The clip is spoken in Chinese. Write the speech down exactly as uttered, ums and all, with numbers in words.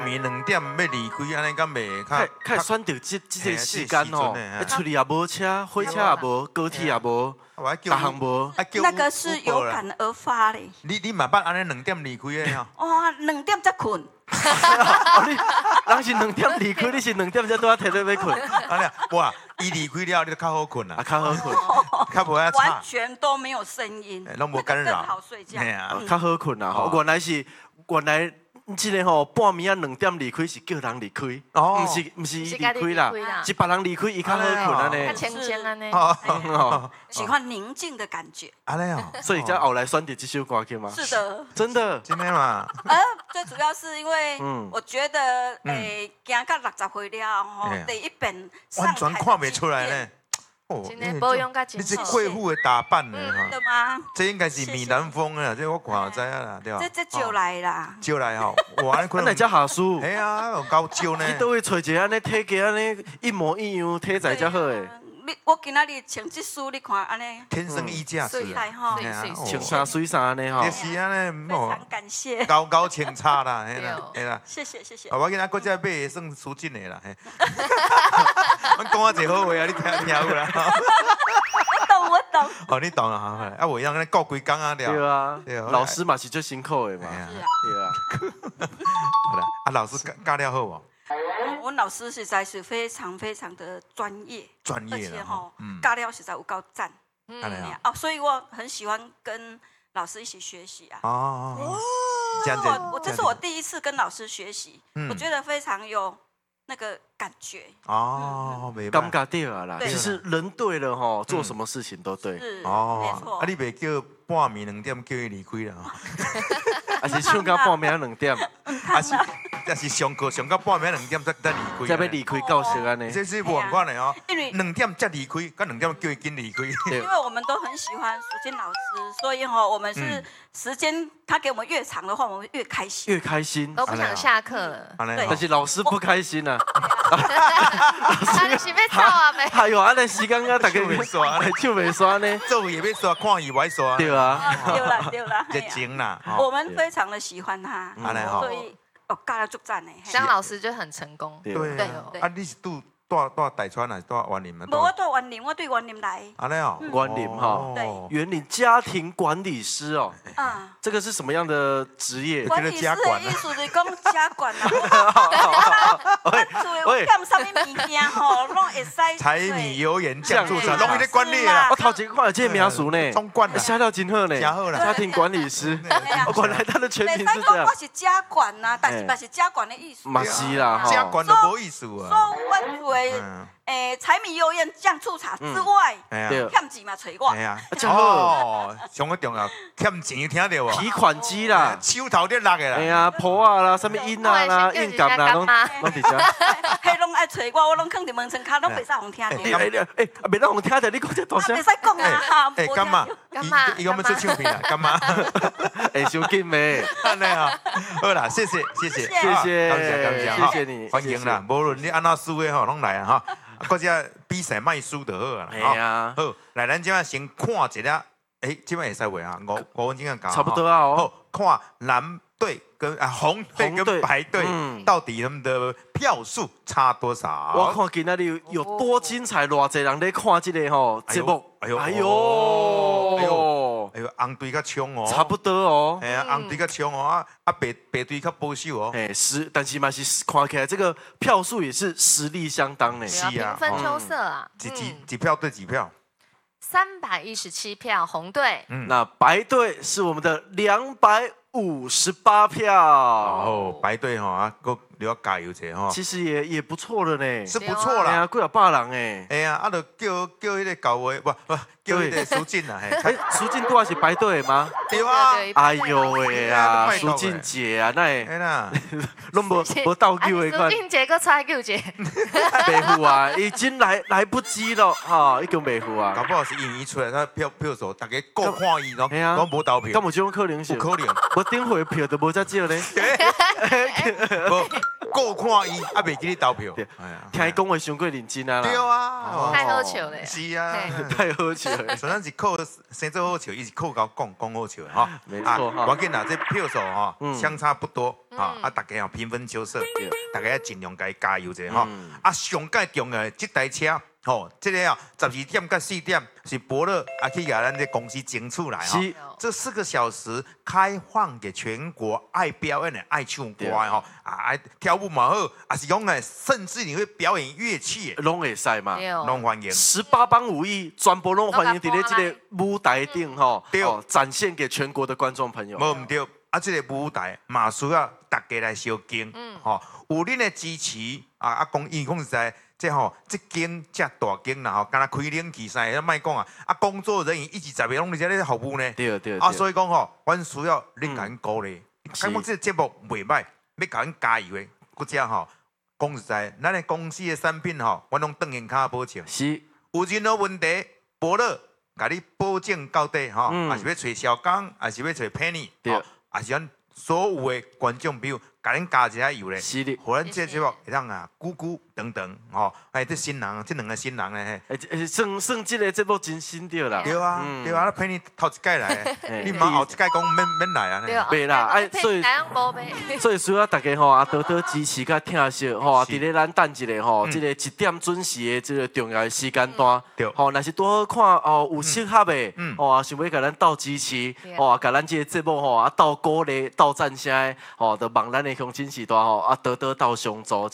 暝两点要离开，安尼敢袂较？ 较选择这这个时间哦，出去也无车，火车也无，高铁也无，大行无。 那个是有感而发嘞。 你你嘛捌安尼两点离开的吼？ 哇，两点才困。 哦，你人是两点离开，你是两点才拄啊摕到要困。 安尼啊，哇，伊离开了，你就较好困啦。 啊，较好困， 较无遐吵。 完全都没有声音， 拢无干扰， 更好睡觉。 较好困啦。原来是原来。这个吼半暝啊两点离开是叫人离开，哦，不是不是伊离开啦，是别人离开伊较好困安尼， 较清静安尼。 喜欢宁静的感觉。 安尼哦， 所以才后来选择这首歌曲吗？ 是的， 真的， 真的嘛。 呃，最主要是因为我觉得诶，行到六十岁了吼，第一遍完全看袂出来呢。 真的保养甲真好，你这贵妇的打扮呢？ 真的吗？ 这应该是闽南风啊，这我看知啊啦，对吧？ 这这招来啦， 招来吼，哇，安尼可能来只下书。 哎呀，有够招呢。 你倒位找一个安尼体格安尼一模一样体材才好诶。 你我今仔日穿这书，你看安尼。 天生衣架势。 厉害哈。 穿衫水衫安尼吼。 也是安尼， 非常感谢。 高高清差啦，嘿啦，嘿啦。 谢谢谢谢。 我今仔搁再买算输进的啦，嘿。我讲啊一好话啊，你听听有啦。 我懂我懂。 哦，你懂啊，啊，我让人教几工啊了。 对啊，老师嘛是最辛苦的嘛。 对啊。 好啦，啊，老师教教了好无？ 我老师实在是非常非常的专业， 专业而且哈， 嗯， 教了实在有够赞。 嗯， 哦，所以我很喜欢跟老师一起学习啊。 哦， 这样子，我这是我第一次跟老师学习，我觉得非常有那个感觉。 哦， 感觉对啊啦，其实人对了哈，做什么事情都对。 是，没错。 啊，你袂叫半暝两点叫伊离开啦？ 还是唱到半暝两点？ 还是？但是上课上到半暝两点才才离开， 才要离开教室安尼。 这是无共款的哦，两点才离开，跟两点叫伊紧离开。 因为我们都很喜欢苏金老师，所以哈，我们是时间他给我们越长的话，我们越开心。 越开心， 都不想下课了。 对， 但是老师不开心啊。 老师是要走啊没？ 还有安尼时间啊，大家袂刷， 手袂刷呢， 做也要刷，看伊袂刷。 对啊， 对啦对啦， 热情啦。 我们非常的喜欢他，所以。哦，教了足赞呢， 张老师就很成功。 对对啊，你是住住住台川还是住园林啊？ 无，我住园林，我对园林来。 安尼哦， 园林哈， 对， 园林家庭管理师哦， 啊， 这个是什么样的职业？ 管理师的意思是讲家管啦。喂，干啥物物件吼，拢会使。 柴米油盐酱醋茶，拢伊咧管理啦。 我头前看了这个名词呢， 总管写到真好呢， 真好啦。 家庭管理师，原来他的全名是这样。 我是家管呐，但是嘛是家管的意思。 嘛是啦， 家管都无意思啊。 所以我为诶柴米油盐酱醋茶之外，欠钱嘛找我。 哎呀，哦，上个重要，欠钱听到无？ 提款机啦， 手头咧落的啦。 哎呀，婆啊啦，什么音啊啦，音感啦，拢拢伫遮。 迄拢爱找我，我拢放伫门窗卡，拢袂使互听着。 哎哎哎，袂让互听着，你讲这大声。 袂使讲啊！ 哎，干嘛？ 干嘛？ 伊讲要出唱片啊？干嘛？ 哎，小金妹， 安尼啊，好啦，谢谢谢谢谢谢， 感谢感谢， 谢谢你， 欢迎啦。无论你安怎输的吼，拢来啊哈。或者比赛卖输就好啦。 哎呀， 好，来，咱今晚先看一下，哎，今晚会使话啊，五五分钟讲。 差不多啊哦。 好，看蓝队跟啊红队跟白队到底他们的票数差多少？ 我看今仔日有多精彩，偌济人咧看这个吼节目。哎呦，哎呦， 哎呦，哎呦，红队较冲哦。 差不多哦。 哎呀，红队较冲哦，啊啊白白队较保守哦。 哎，实但是嘛是看起来这个票数也是实力相当呢。 是啊，平分秋色啊。 几几几票对几票？ 三百一十七票红队。 嗯，那白队是我们的两百五十八票。 哦，白队哈啊，够你要加油一下哈。 其实也也不错了呢， 是不错啦。 哎呀，几啊百人哎。 哎呀，啊，就叫叫迄个高位，不不，叫迄个苏静啊。 哎，苏静都是白队吗？ 对啊。 哎呦喂啊，苏静姐啊，那哎啦， 拢无无倒救的款。 苏静姐个出来救姐。 袂付啊，已经来来不及了哈，已经袂付啊。 搞不好是演一出来，他票票数大家各看伊，然后讲无投票。 敢有这种可能性？ 不可能， 我顶回票都无遮少呢。 无各顾看伊，啊，袂记你投票。 听伊讲话伤过认真啊啦。 对啊， 太好笑了。 是啊， 太好笑了。 虽然是靠生做好笑，伊是靠甲讲讲好笑哈。 没错哈。 关键啊，这票数哈相差不多啊，啊，大家哦平分秋色，大家尽量甲伊加油者哈。啊，上介重要的这台车。吼，这个啊，十二点到四点是伯乐啊，去甲咱这公司争取来哈。这四个小时开放给全国爱表演的、爱唱歌的吼，啊，爱跳舞嘛好，啊是讲诶，甚至你会表演乐器， 拢会使嘛， 拢欢迎。 十八般武艺，全部拢欢迎伫咧这个舞台顶吼，对，展现给全国的观众朋友。 无唔对，啊，这个舞台嘛需要大家来小敬，吼，有恁的支持啊，啊讲伊讲实在。这吼，这间遮大间啦吼，敢若开冷气噻，咱莫讲啊，啊工作人员一直十个拢伫遮咧服务呢。 对对。 啊，所以讲吼，阮需要你甲因鼓励。感觉这个节目袂歹，要甲因加油的。搁遮吼，讲实在，咱的公司的产品吼，阮拢当然卡保证。 是。 有任何问题，伯乐甲你保证到底吼，也是要找小刚，也是要找 Penny， 对，也是咱所有的观众朋友。甲恁加一下油咧， 是的， 互咱这节目会当啊，姑姑等等，吼，哎，这新人，这两个新人咧， 嘿，算算这个节目真新对啦， 对啊，对啊，陪你头一届来，你妈后一届讲免免来啊， 袂啦，哎，所以所以需要大家吼啊多多支持甲听惜吼啊，伫咧咱等一个吼，这个一点准时的这个重要的时间段，吼，若是多好看哦，有适合的，哦，想要甲咱斗支持，哦，甲咱这个节目吼啊斗鼓励、斗赞声，吼，就望咱的。乡亲时代吼，啊，多多斗相助。